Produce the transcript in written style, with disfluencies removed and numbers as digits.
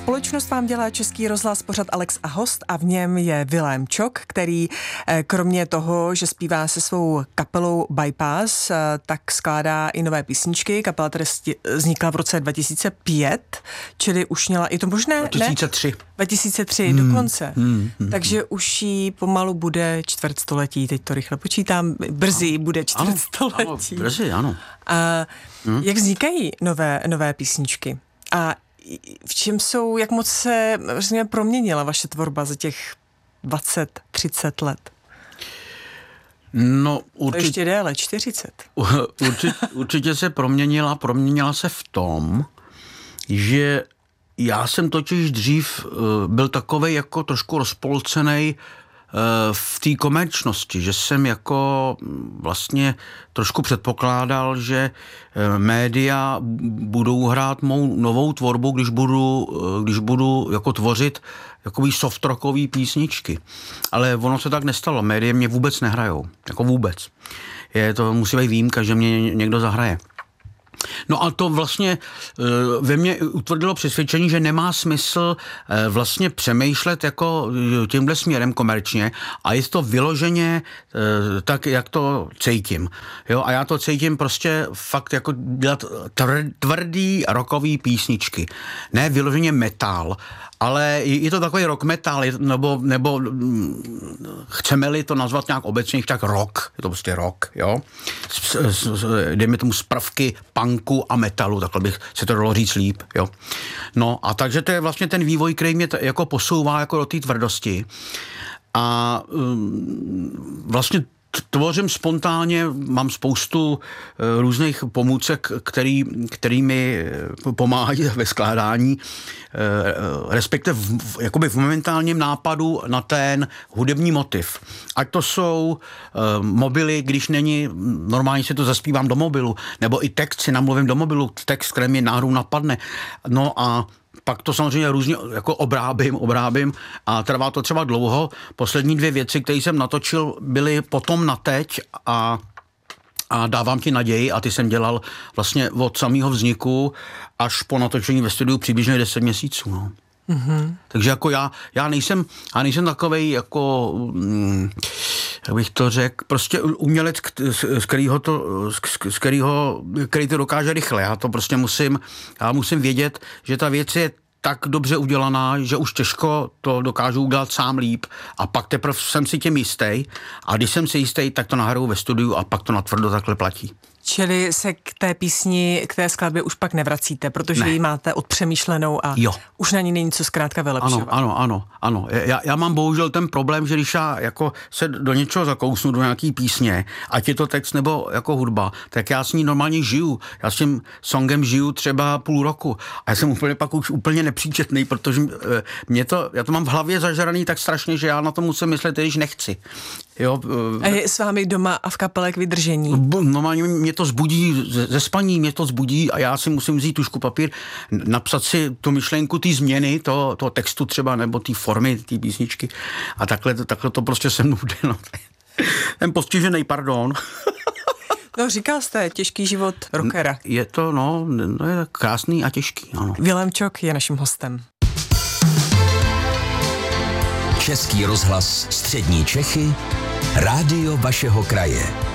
Společnost vám dělá Český rozhlas, pořad Alex a host, a v něm je Vilém Čok, který kromě toho, že zpívá se svou kapelou Bypass, tak skládá i nové písničky. Kapela tedy vznikla v roce 2005, čili už měla, je to možné? 2003. Ne? 2003 dokonce. Takže už jí pomalu bude čtvrtstoletí, teď to rychle počítám, brzy bude čtvrtstoletí. Ano, brzy, ano. A jak vznikají nové písničky? A v čem jsou, jak moc se proměnila vaše tvorba za těch 20-30 let? No, ještě déle, 40. Určitě se proměnila se v tom, že já jsem totiž dřív byl takovej jako trošku rozpolcenej v té komerčnosti, že jsem jako vlastně trošku předpokládal, že média budou hrát mou novou tvorbu, když budu jako tvořit jakoby soft rockový písničky. Ale ono se tak nestalo. Média mě vůbec nehrajou. Jako vůbec. To musí být výjimka, že mě někdo zahraje. No a to vlastně ve mně utvrdilo přesvědčení, že nemá smysl vlastně přemýšlet jako tímhle směrem komerčně a je to vyloženě tak, jak to cítím. Jo? A já to cítím prostě fakt jako dělat tvrdý rockový písničky. Ne vyloženě metal, ale je to takový rock metal, nebo chceme-li to nazvat nějak obecně, tak rock, je to prostě rock, jo. Dejme tomu z prvky punku a metalu, takhle bych se to dalo říct líp, jo. No a takže to je vlastně ten vývoj, který mě jako posouvá jako do té tvrdosti. A vlastně tvořím spontánně, mám spoustu různých pomůcek, který mi pomáhají ve skládání, respektive jakoby v momentálním nápadu na ten hudební motiv. Ať to jsou mobily, když není, normálně si to zaspívám do mobilu, nebo i text si namluvím do mobilu, text, který mi náhodou napadne. No a pak to samozřejmě různě jako obrábím a trvá to třeba dlouho. Poslední 2 věci, které jsem natočil, byly potom na teď a dávám ti naději a ty jsem dělal vlastně od samého vzniku až po natočení ve studiu přibližně 10 měsíců. No. Mm-hmm. Takže jako já nejsem takovej jako, jak bych to řekl, prostě umělec, který to dokáže rychle. Já to prostě musím vědět, že ta věc je tak dobře udělaná, že už těžko to dokážu udělat sám líp a pak teprve jsem si tím jistý a když jsem si jistý, tak to nahraju ve studiu a pak to natvrdo takhle platí. Čili se k té písni, k té skladbě už pak nevracíte, protože ji máte odpřemýšlenou a už na ní není co zkrátka vylepšovat. Ano. Já mám bohužel ten problém, že když já jako se do něčeho zakousnu, do nějaký písně, ať je to text nebo jako hudba, tak já s ní normálně žiju. Já s tím songem žiju třeba půl roku a já jsem pak už úplně nepříčetný, protože já to mám v hlavě zažraný tak strašně, že já na to musím myslet, když nechci. Jo, a je s vámi doma a v kapele k vydržení? Normálně mě to zbudí, ze spaní mě to zbudí a já si musím vzít tužku papír, napsat si tu myšlenku té změny, toho textu třeba, nebo té formy, té písničky a takhle to prostě se mnou jde. No. Ten postižený, pardon. No, říkal jste, těžký život rockera. Je to, je krásný a těžký, ano. Vilém Čok je naším hostem. Český rozhlas Střední Čechy, rádio vašeho kraje.